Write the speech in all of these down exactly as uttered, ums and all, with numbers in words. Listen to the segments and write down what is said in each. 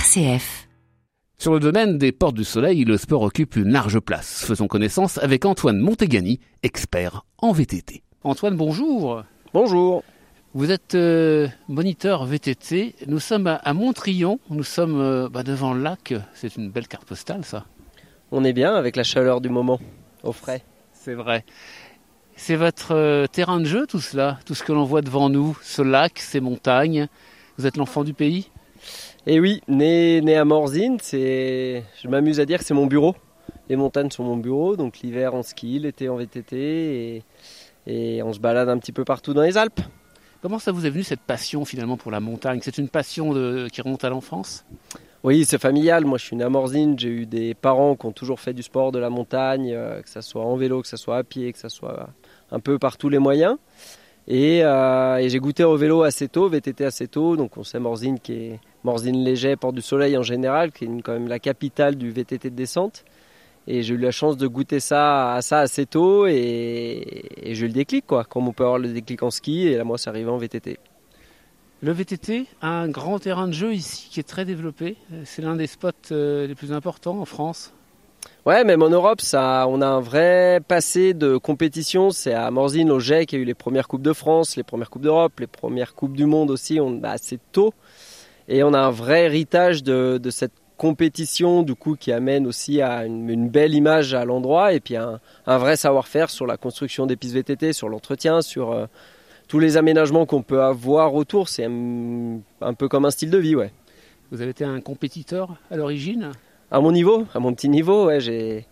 C F. Sur le domaine des Portes du Soleil, le sport occupe une large place. Faisons connaissance avec Antoine Montegani, expert en V T T. Antoine, bonjour. Bonjour. Vous êtes euh, moniteur V T T. Nous sommes à, à Montrion. Nous sommes euh, bah, devant le lac. C'est une belle carte postale, ça. On est bien avec la chaleur du moment, au frais. C'est vrai. C'est votre euh, terrain de jeu, tout cela, tout ce que l'on voit devant nous, ce lac, ces montagnes. Vous êtes l'enfant du pays ? Et oui, né, né à Morzine, c'est... je m'amuse à dire que c'est mon bureau. Les montagnes sont mon bureau, donc l'hiver en ski, l'été en V T T, et, et on se balade un petit peu partout dans les Alpes. Comment ça vous est venu cette passion finalement pour la montagne ? C'est une passion de, qui remonte à l'enfance ? Oui, c'est familial. Moi, je suis né à Morzine, j'ai eu des parents qui ont toujours fait du sport de la montagne, euh, que ce soit en vélo, que ce soit à pied, que ce soit un peu par tous les moyens. Et, euh, et j'ai goûté au vélo assez tôt, V T T assez tôt, donc on sait Morzine qui est Morzine-Léger, Porte du Soleil en général, qui est une, quand même la capitale du V T T de descente. Et j'ai eu la chance de goûter ça à ça assez tôt et, et j'ai eu le déclic, quoi, comme on peut avoir le déclic en ski, et là moi c'est arrivé en V T T. Le V T T a un grand terrain de jeu ici qui est très développé. C'est l'un des spots les plus importants en France. Ouais, même en Europe, ça, on a un vrai passé de compétition. C'est à Morzine, au Jet, qu'il y a eu les premières Coupes de France, les premières Coupes d'Europe, les premières Coupes du Monde aussi, on, bah, assez tôt. Et on a un vrai héritage de, de cette compétition, du coup, qui amène aussi à une, une belle image à l'endroit, et puis un, un vrai savoir-faire sur la construction des pistes V T T, sur l'entretien, sur euh, tous les aménagements qu'on peut avoir autour. C'est un, un peu comme un style de vie, ouais. Vous avez été un compétiteur à l'origine ? À mon niveau, à mon petit niveau, ouais, j'ai,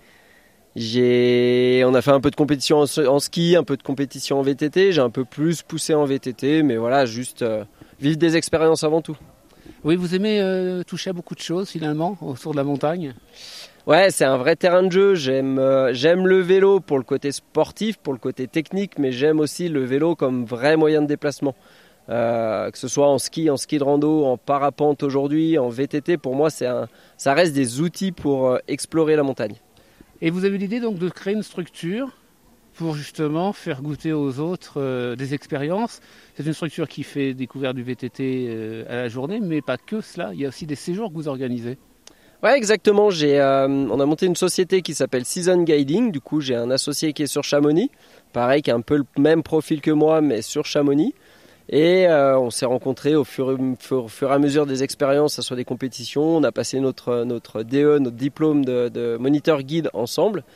j'ai, on a fait un peu de compétition en, en ski, un peu de compétition en V T T. J'ai un peu plus poussé en V T T, mais voilà, juste euh, vivre des expériences avant tout. Oui, vous aimez euh, toucher à beaucoup de choses finalement autour de la montagne ? Ouais, c'est un vrai terrain de jeu. J'aime, euh, j'aime le vélo pour le côté sportif, pour le côté technique, mais j'aime aussi le vélo comme vrai moyen de déplacement. Euh, que ce soit en ski, en ski de rando, en parapente aujourd'hui, en V T T, pour moi, c'est un, ça reste des outils pour euh, explorer la montagne. Et vous avez l'idée donc de créer une structure pour justement faire goûter aux autres euh, des expériences. C'est une structure qui fait découvrir du V T T euh, à la journée, mais pas que cela. Il y a aussi des séjours que vous organisez. Ouais, exactement. J'ai, euh, on a monté une société qui s'appelle Season Guiding. Du coup, j'ai un associé qui est sur Chamonix, pareil, qui a un peu le même profil que moi, mais sur Chamonix. Et euh, on s'est rencontrés au fur, fur, fur et à mesure des expériences, que ce soit des compétitions. On a passé notre, notre D E, notre diplôme de, de moniteur guide ensemble.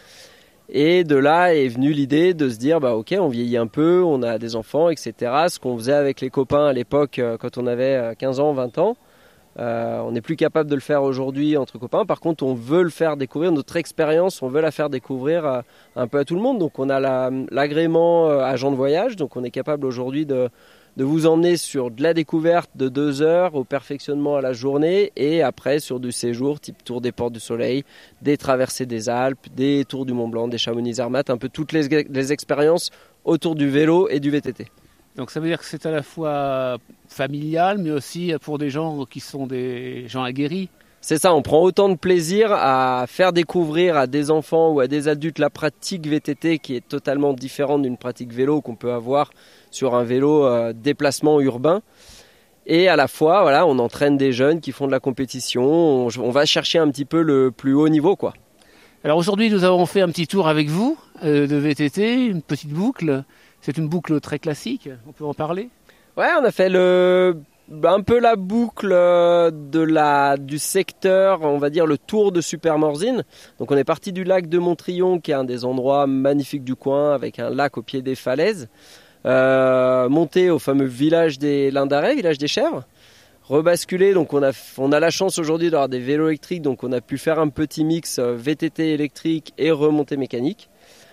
Et de là est venue l'idée de se dire, bah ok, on vieillit un peu, on a des enfants, et cetera. Ce qu'on faisait avec les copains à l'époque, quand on avait quinze ans, vingt ans, euh, on n'est plus capable de le faire aujourd'hui entre copains. Par contre, on veut le faire découvrir, notre expérience, on veut la faire découvrir à, un peu à tout le monde. Donc on a la, l'agrément agent de voyage, donc on est capable aujourd'hui de... de vous emmener sur de la découverte de deux heures au perfectionnement à la journée et après sur du séjour type tour des Portes du Soleil, des traversées des Alpes, des tours du Mont Blanc, des Chamonix-Zermatt, un peu toutes les, les expériences autour du vélo et du V T T. Donc ça veut dire que c'est à la fois familial mais aussi pour des gens qui sont des gens aguerris. C'est ça, on prend autant de plaisir à faire découvrir à des enfants ou à des adultes la pratique V T T qui est totalement différente d'une pratique vélo qu'on peut avoir sur un vélo euh, déplacement urbain. Et à la fois, voilà, on entraîne des jeunes qui font de la compétition, on, on va chercher un petit peu le plus haut niveau, quoi. Alors aujourd'hui, nous avons fait un petit tour avec vous euh, de V T T, une petite boucle. C'est une boucle très classique, on peut en parler ? Ouais, on a fait le... un peu la boucle de la, du secteur, on va dire le tour de Super Morzine. Donc on est parti du lac de Montrion, qui est un des endroits magnifiques du coin, avec un lac au pied des falaises. Euh, monter au fameux village des Lindarets, village des Chèvres. Rebasculer, donc on a, on a la chance aujourd'hui d'avoir des vélos électriques, donc on a pu faire un petit mix V T T électrique et remontée mécanique.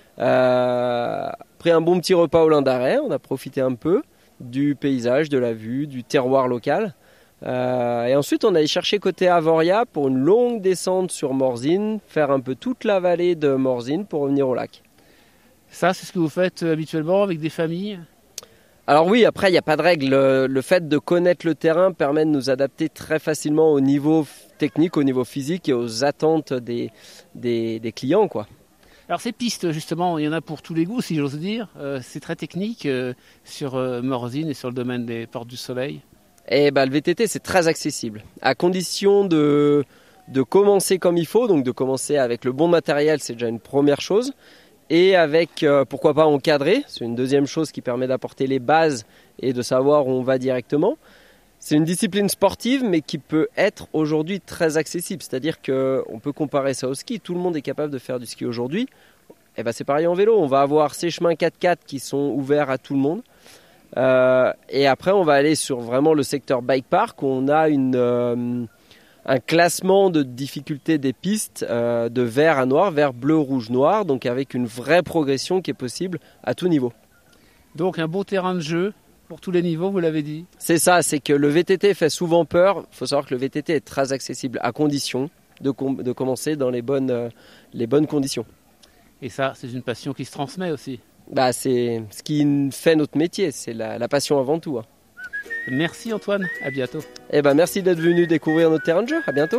Euh, pris un bon petit repas au Lindarets, on a profité un peu du paysage, de la vue, du terroir local. Euh, et ensuite, on allait chercher côté Avoria pour une longue descente sur Morzine, faire un peu toute la vallée de Morzine pour revenir au lac. Ça, c'est ce que vous faites habituellement avec des familles ? Alors oui, après, il n'y a pas de règle. Le, le fait de connaître le terrain permet de nous adapter très facilement au niveau technique, au niveau physique et aux attentes des, des, des clients, quoi. Alors ces pistes, justement, il y en a pour tous les goûts, si j'ose dire. Euh, c'est très technique euh, sur euh, Morzine et sur le domaine des Portes du Soleil. Et bah, le V T T, c'est très accessible, à condition de, de commencer comme il faut, donc de commencer avec le bon matériel, c'est déjà une première chose, et avec, euh, pourquoi pas, encadrer, c'est une deuxième chose qui permet d'apporter les bases et de savoir où on va directement. C'est une discipline sportive, mais qui peut être aujourd'hui très accessible, c'est-à-dire qu'on peut comparer ça au ski, tout le monde est capable de faire du ski aujourd'hui. Et ben, c'est pareil en vélo, on va avoir ces chemins quatre-quatre qui sont ouverts à tout le monde. Euh, et après, on va aller sur vraiment le secteur bike park où on a une, euh, un classement de difficulté des pistes euh, de vert à noir, vert, bleu, rouge, noir, donc avec une vraie progression qui est possible à tout niveau. Donc un beau terrain de jeu pour tous les niveaux, vous l'avez dit. C'est ça, c'est que le V T T fait souvent peur. Il faut savoir que le V T T est très accessible à condition de, com- de commencer dans les bonnes, euh, les bonnes conditions. Et ça, c'est une passion qui se transmet aussi. Bah, c'est ce qui fait notre métier, c'est la, la passion avant tout. Hein. Merci Antoine, à bientôt. Eh ben, merci d'être venu découvrir notre terrain de jeu, à bientôt.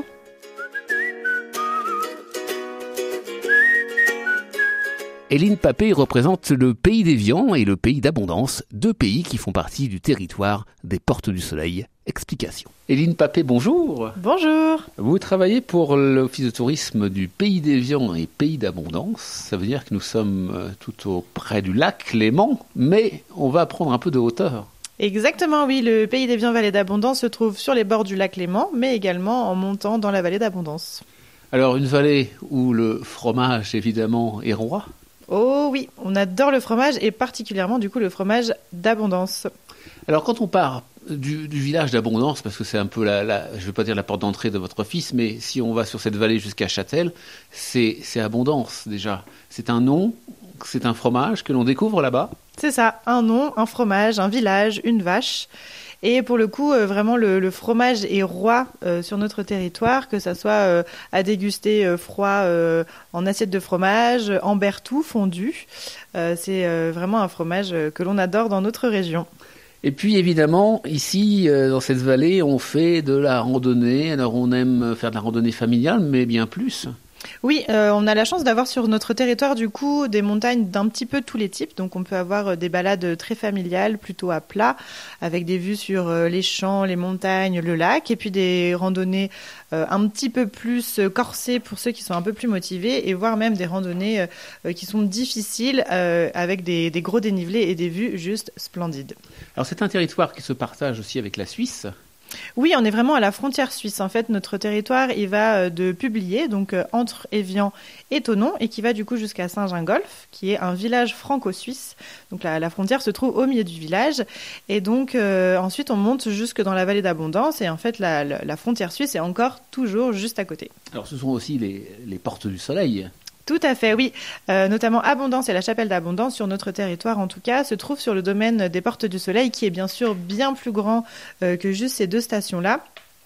Éline Papé représente le pays d'Évian et le pays d'Abondance, deux pays qui font partie du territoire des Portes du Soleil. Explication. Éline Papé, bonjour. Bonjour. Vous travaillez pour l'Office de tourisme du pays d'Évian et pays d'Abondance. Ça veut dire que nous sommes tout auprès du lac Léman, mais on va prendre un peu de hauteur. Exactement, oui. Le pays d'Évian-Vallée d'Abondance se trouve sur les bords du lac Léman, mais également en montant dans la vallée d'Abondance. Alors, une vallée où le fromage, évidemment, est roi. Oh oui, on adore le fromage et particulièrement du coup le fromage d'Abondance. Alors quand on part du, du village d'Abondance, parce que c'est un peu la, la je ne veux pas dire la porte d'entrée de votre office, mais si on va sur cette vallée jusqu'à Châtel, c'est, c'est Abondance déjà. C'est un nom, c'est un fromage que l'on découvre là-bas. C'est ça, un nom, un fromage, un village, une vache. Et pour le coup, euh, vraiment, le, le fromage est roi euh, sur notre territoire, que ça soit euh, à déguster euh, froid euh, en assiette de fromage, en bertou, fondu. Euh, c'est euh, vraiment un fromage euh, que l'on adore dans notre région. Et puis évidemment, ici, euh, dans cette vallée, on fait de la randonnée. Alors on aime faire de la randonnée familiale, mais bien plus. Oui, euh, on a la chance d'avoir sur notre territoire du coup des montagnes d'un petit peu tous les types. Donc on peut avoir des balades très familiales, plutôt à plat, avec des vues sur les champs, les montagnes, le lac, et puis des randonnées euh, un petit peu plus corsées pour ceux qui sont un peu plus motivés, et voire même des randonnées euh, qui sont difficiles euh, avec des, des gros dénivelés et des vues juste splendides. Alors c'est un territoire qui se partage aussi avec la Suisse. Oui, on est vraiment à la frontière suisse. En fait, notre territoire, il va de Publier, donc euh, entre Évian et Thonon, et qui va du coup jusqu'à Saint-Gingolph, qui est un village franco-suisse. Donc la, la frontière se trouve au milieu du village. Et donc euh, ensuite, on monte jusque dans la vallée d'Abondance. Et en fait, la, la, la frontière suisse est encore toujours juste à côté. Alors ce sont aussi les, les Portes du Soleil. Tout à fait, oui. Euh, notamment Abondance et la chapelle d'Abondance, sur notre territoire en tout cas, se trouvent sur le domaine des Portes du Soleil, qui est bien sûr bien plus grand euh, que juste ces deux stations-là.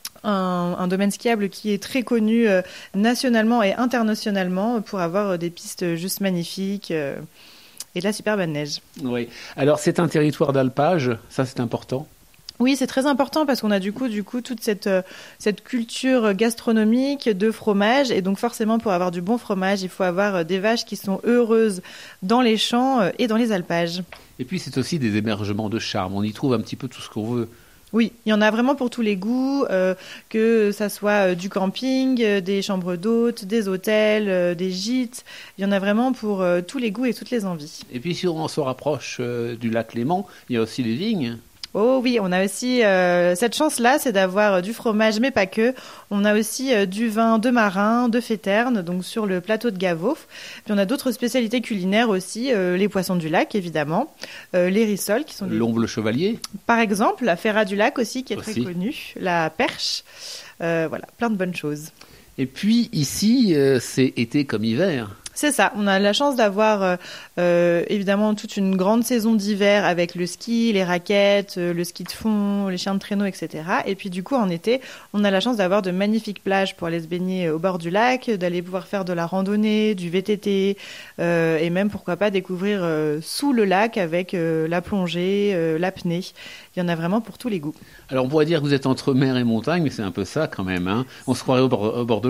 Un, un domaine skiable qui est très connu euh, nationalement et internationalement pour avoir euh, des pistes juste magnifiques euh, et de la super bonne neige. Oui. Alors c'est un territoire d'alpage, ça c'est important. Oui, c'est très important parce qu'on a du coup, du coup toute cette, euh, cette culture gastronomique de fromage. Et donc forcément, pour avoir du bon fromage, il faut avoir euh, des vaches qui sont heureuses dans les champs euh, et dans les alpages. Et puis c'est aussi des hébergements de charme. On y trouve un petit peu tout ce qu'on veut. Oui, il y en a vraiment pour tous les goûts, euh, que ça soit euh, du camping, euh, des chambres d'hôtes, des hôtels, euh, des gîtes. Il y en a vraiment pour euh, tous les goûts et toutes les envies. Et puis si on se rapproche euh, du lac Léman, il y a aussi les vignes. Oh oui, on a aussi euh, cette chance-là, c'est d'avoir euh, du fromage, mais pas que. On a aussi euh, du vin de marin, de Féterne, donc sur le plateau de Gavot. Puis on a d'autres spécialités culinaires aussi, euh, les poissons du lac évidemment, euh, les rissoles qui sont des... L'omble chevalier. Par exemple, la ferra du lac aussi qui est aussi. très connue, la perche, euh, voilà, plein de bonnes choses. Et puis ici, euh, c'est été comme hiver. C'est ça, on a la chance d'avoir euh, euh, évidemment toute une grande saison d'hiver avec le ski, les raquettes, euh, le ski de fond, les chiens de traîneau, et cetera. Et puis du coup en été, on a la chance d'avoir de magnifiques plages pour aller se baigner au bord du lac, d'aller pouvoir faire de la randonnée, du V T T euh, et même pourquoi pas découvrir euh, sous le lac avec euh, la plongée, euh, l'apnée. Il y en a vraiment pour tous les goûts. Alors on pourrait dire que vous êtes entre mer et montagne, mais c'est un peu ça quand même. Hein. On se croirait au bord, au bord de l'eau.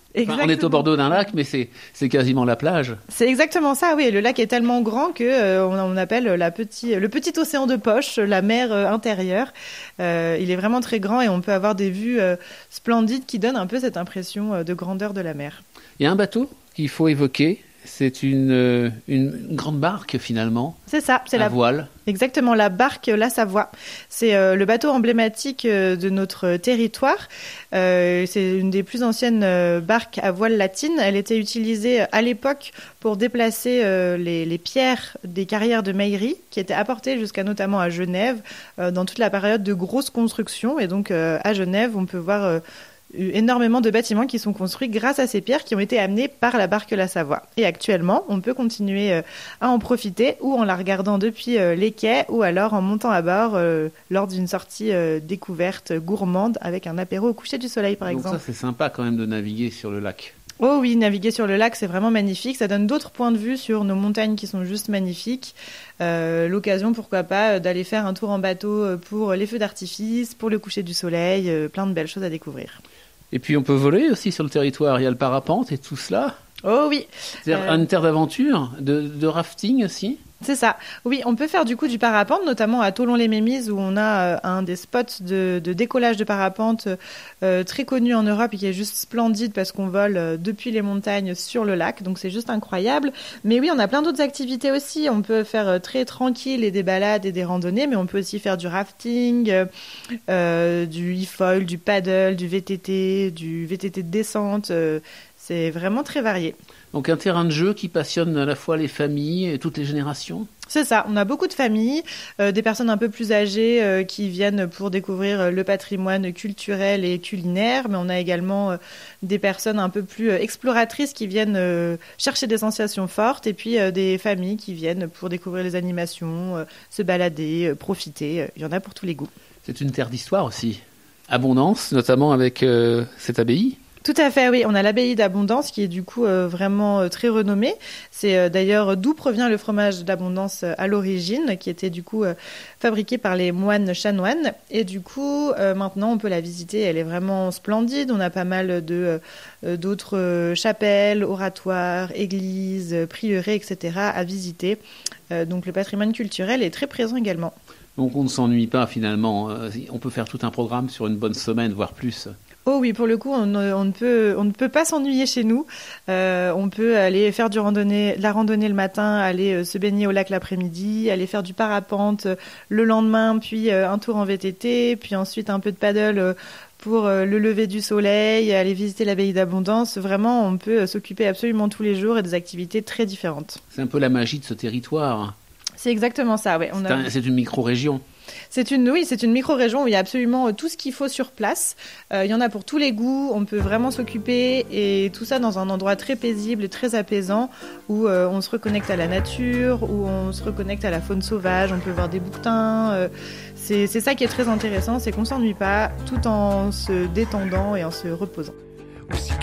Enfin, on est au bord d'un lac, mais c'est, c'est quasiment la plage. C'est exactement ça, oui. Le lac est tellement grand que euh, on, on appelle la petit, le petit océan de poche, la mer euh, intérieure. Euh, il est vraiment très grand et on peut avoir des vues euh, splendides qui donnent un peu cette impression euh, de grandeur de la mer. Il y a un bateau qu'il faut évoquer. C'est une, euh, une grande barque finalement. C'est ça, c'est la la voile. Exactement, la barque La Savoie. C'est euh, le bateau emblématique euh, de notre territoire. Euh, c'est une des plus anciennes euh, barques à voile latine. Elle était utilisée à l'époque pour déplacer euh, les, les pierres des carrières de Meillerie qui étaient apportées jusqu'à notamment à Genève euh, dans toute la période de grosses constructions. Et donc euh, à Genève, on peut voir euh, énormément de bâtiments qui sont construits grâce à ces pierres qui ont été amenées par la barque La Savoie. Et actuellement, on peut continuer euh, à en profiter ou en la regardant depuis euh, les quais ou alors en montant à bord euh, lors d'une sortie euh, découverte gourmande avec un apéro au coucher du soleil par Donc exemple. ça, c'est sympa quand même de naviguer sur le lac. Oh oui, naviguer sur le lac, c'est vraiment magnifique. Ça donne d'autres points de vue sur nos montagnes qui sont juste magnifiques. Euh, l'occasion, pourquoi pas, d'aller faire un tour en bateau pour les feux d'artifice, pour le coucher du soleil, euh, plein de belles choses à découvrir. Et puis on peut voler aussi sur le territoire. Il y a le parapente et tout cela. Oh oui. C'est-à-dire Euh, une terre d'aventure, de, de rafting aussi. C'est ça. Oui, on peut faire du coup du parapente, notamment à Thollon-les-Mémises où on a euh, un des spots de, de décollage de parapente euh, très connu en Europe et qui est juste splendide parce qu'on vole euh, depuis les montagnes sur le lac. Donc c'est juste incroyable. Mais oui, on a plein d'autres activités aussi. On peut faire euh, très tranquille et des balades et des randonnées, mais on peut aussi faire du rafting, euh, euh, du e-foil, du paddle, du V T T, du V T T de descente. Euh, c'est vraiment très varié. Donc un terrain de jeu qui passionne à la fois les familles et toutes les générations. C'est ça, on a beaucoup de familles, euh, des personnes un peu plus âgées euh, qui viennent pour découvrir le patrimoine culturel et culinaire, mais on a également euh, des personnes un peu plus euh, exploratrices qui viennent euh, chercher des sensations fortes, et puis euh, des familles qui viennent pour découvrir les animations, euh, se balader, euh, profiter, il y en a pour tous les goûts. C'est une terre d'histoire aussi. Abondance, notamment avec euh, cette abbaye. Tout à fait, oui. On a l'abbaye d'Abondance qui est du coup euh, vraiment euh, très renommée. C'est euh, d'ailleurs d'où provient le fromage d'Abondance euh, à l'origine, qui était du coup euh, fabriqué par les moines chanoines. Et du coup, euh, maintenant, on peut la visiter. Elle est vraiment splendide. On a pas mal de euh, d'autres euh, chapelles, oratoires, églises, prieurés, et cetera à visiter. Euh, donc le patrimoine culturel est très présent également. Donc on ne s'ennuie pas finalement. On peut faire tout un programme sur une bonne semaine, voire plus. Oh oui, pour le coup, on, on, ne, peut, on ne peut pas s'ennuyer chez nous. Euh, on peut aller faire du randonnée, la randonnée le matin, aller euh, se baigner au lac l'après-midi, aller faire du parapente euh, le lendemain, puis euh, un tour en V T T, puis ensuite un peu de paddle euh, pour euh, le lever du soleil, aller visiter l'abbaye d'Abondance. Vraiment, on peut euh, s'occuper absolument tous les jours et des activités très différentes. C'est un peu la magie de ce territoire. C'est exactement ça, oui. C'est, a... un, c'est une micro-région. C'est une, oui, c'est une micro-région où il y a absolument tout ce qu'il faut sur place. Euh, il y en a pour tous les goûts, on peut vraiment s'occuper et tout ça dans un endroit très paisible et très apaisant où euh, on se reconnecte à la nature, où on se reconnecte à la faune sauvage, on peut voir des bouquetins. Euh, c'est, c'est ça qui est très intéressant, c'est qu'on ne s'ennuie pas tout en se détendant et en se reposant. Aussi